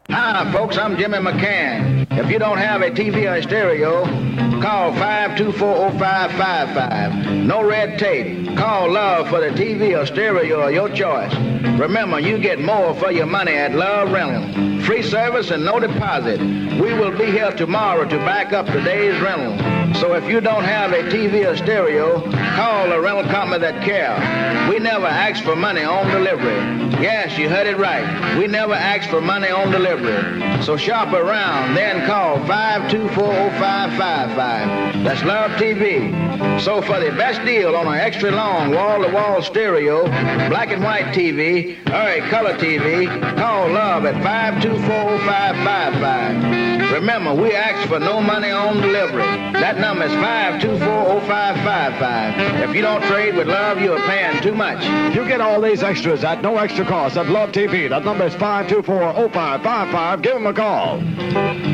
Hi, folks, I'm Jimmy McCann. If you don't have a TV or a stereo, call 524-0555. No red tape. Call Love for the TV or stereo of your choice. Remember, you get more for your money at Love Rental. Free service and no deposit. We will be here tomorrow to back up today's rental. So if you don't have a TV or stereo, call the rental company that cares. We never ask for money on delivery. Yes, you heard it right. We never ask for money on delivery. So shop around, then call 524-0555. That's Love TV. So for the best deal on an extra long wall-to-wall stereo, black and white TV, or a color TV, call Love at 524-0555. Remember, we ask for no money on delivery. That number is 524-0555. If you don't trade with Love, you are paying too much. You get all these extras at no extra cost at Love TV. That number is 524-0555. Give them a call.